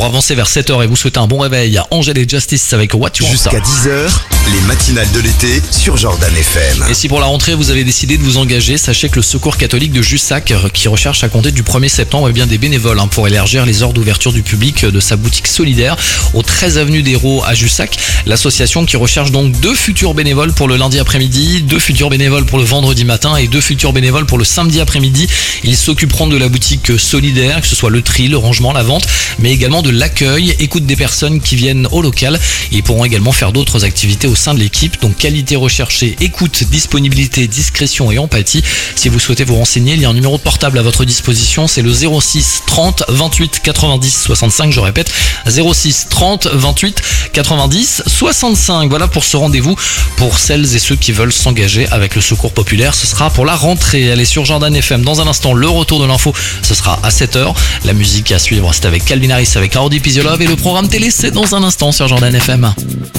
avancer vers 7h et vous souhaiter un bon réveil, Angèle et Justice avec What You Want. Jusqu'à 10h, les matinales de l'été sur Jordan FM. Et si pour la rentrée vous avez décidé de vous engager, sachez que le Secours catholique de Jussac, qui recherche à compter du 1er septembre bien des bénévoles pour élargir les heures d'ouverture du public de sa boutique solidaire au 13 avenue des Héros à Jussac. L'association qui recherche donc 2 futurs bénévoles pour le lundi après-midi, 2 futurs bénévoles pour le vendredi matin et 2 futurs bénévoles pour le samedi après-midi. Ils s'occuperont de la boutique solidaire, que ce soit le tri, le rangement, la vente, mais également de l'accueil, écoute des personnes qui viennent au local. Ils pourront également faire d'autres activités au sein de l'équipe. Donc qualité recherchée, écoute, disponibilité, discrétion et empathie. Si vous souhaitez vous renseigner, il y a un numéro de portable à votre disposition, c'est le 06 30 28 90 65. Je répète, 06 30 28 90 65. Voilà pour ce rendez-vous pour celles et ceux qui veulent s'engager avec le Secours populaire. Ce sera pour la rentrée. Elle est sur Jordan FM. Dans un instant, le retour de l'info, ce sera à 7h. La musique à suivre, c'est avec Calvin Harris, avec Hardy Pisiolov, et le programme télé, c'est dans un instant sur Jordan FM.